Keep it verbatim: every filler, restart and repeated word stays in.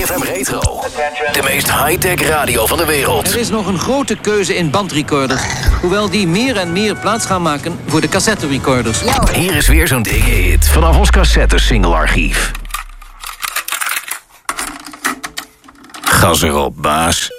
F M Retro. De meest high-tech radio van de wereld. Er is nog een grote keuze in bandrecorders. Hoewel die meer en meer plaats gaan maken voor de cassette-recorders. Hier is weer zo'n dikke hit vanaf ons cassette-single-archief. Gas erop, baas.